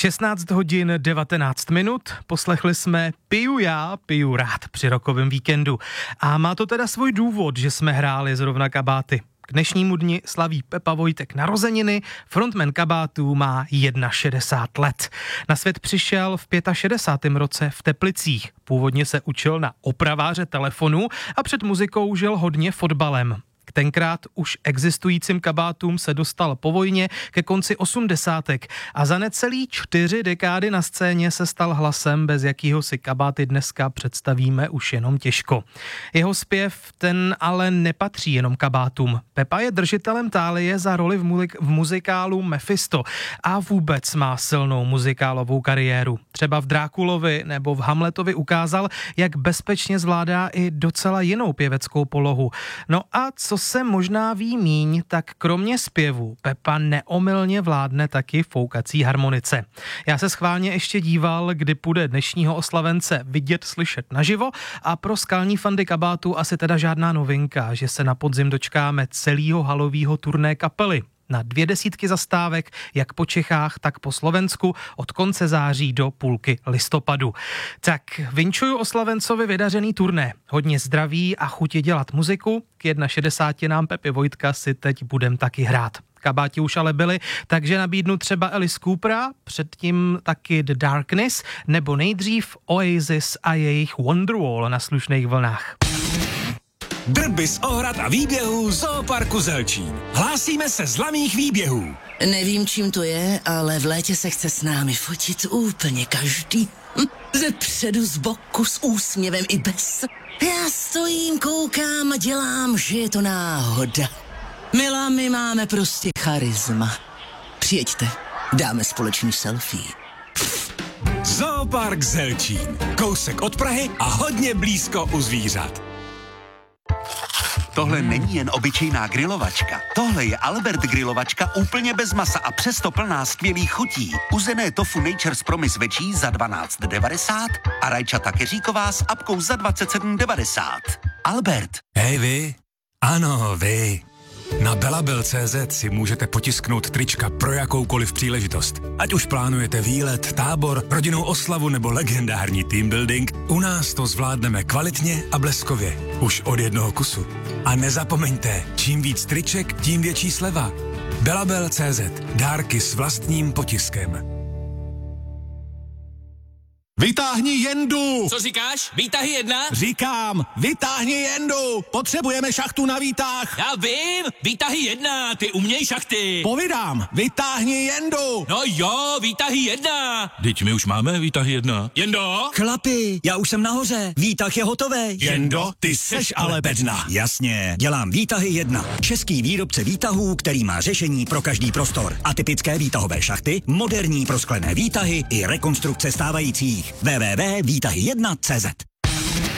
16 hodin 19 minut, poslechli jsme Piju já, piju rád při rokovém víkendu. A má to teda svůj důvod, že jsme hráli zrovna Kabáty. K dnešnímu dni slaví Pepa Vojtek narozeniny, frontman Kabátů má 61 let. Na svět přišel v 65. roce v Teplicích. Původně se učil na opraváře telefonu a před muzikou žil hodně fotbalem. K tenkrát už existujícím Kabátům se dostal po vojně ke konci 80. a za necelý 4 dekády na scéně se stal hlasem, bez jakýho si Kabáty dneska představíme už jenom těžko. Jeho zpěv ten ale nepatří jenom Kabátům. Pepa je držitelem tálie za roli v muzikálu Mephisto a vůbec má silnou muzikálovou kariéru. Třeba v Drákulovi nebo v Hamletovi ukázal, jak bezpečně zvládá i docela jinou pěveckou polohu. No a co se možná ví míň, tak kromě zpěvu Pepa neomylně vládne taky foukací harmonice. Já se schválně ještě díval, kdy půjde dnešního oslavence vidět, slyšet naživo a pro skalní fandy Kabátů asi teda žádná novinka, že se na podzim dočkáme celého halového turné kapely. Na 200 zastávek, jak po Čechách, tak po Slovensku od konce září do půlky listopadu. Tak vinčuju oslavencovi vydařený turné. Hodně zdraví a chuti dělat muziku. K 61 Pepy Vojtka si teď budem taky hrát. Kabáti už ale byli, takže nabídnu třeba Alice Coopera, předtím taky The Darkness, nebo nejdřív Oasis a jejich Wonderwall na slušných vlnách. Drby z ohrad a výběhů Zooparku Zelčín. Hlásíme se z laných výběhů. Nevím, čím to je, ale v létě se chce s námi fotit úplně každý. Ze předu, z boku, s úsměvem i bez. Já stojím, koukám a dělám, že je to náhoda. Milá, my máme prostě charisma. Přijeďte, dáme společný selfie. Zoopark Zelčín. Kousek od Prahy a hodně blízko u zvířat. Tohle není jen obyčejná grilovačka. Tohle je Albert grilovačka úplně bez masa a přesto plná skvělých chutí. Uzené tofu Nature's Promise večí za 12,90 a rajčata keříková s apkou za 27,90. Albert. Hej vy. Ano, vy. Na Belabel.cz si můžete potisknout trička pro jakoukoliv příležitost. Ať už plánujete výlet, tábor, rodinnou oslavu nebo legendární team building, u nás to zvládneme kvalitně a bleskově. Už od jednoho kusu. A nezapomeňte, čím víc triček, tím větší sleva. Belabel.cz. Dárky s vlastním potiskem. Vytáhni jendu! Co říkáš? Výtahy 1? Říkám, vytáhni jendu! Potřebujeme šachtu na výtah! Já vím! Výtahy 1, ty uměj šachty! Povídám, vytáhni jendu! No jo, výtahy 1! Teď my už máme výtahy 1. Jendo? Chlapi, já už jsem nahoře, výtah je hotový. Jendo, ty seš ale bedna. Jasně, dělám výtahy 1. Český výrobce výtahů, který má řešení pro každý prostor. Atypické výtahové šachty, moderní prosklené výtahy i rekonstrukce stávajících. www.výtahy1.cz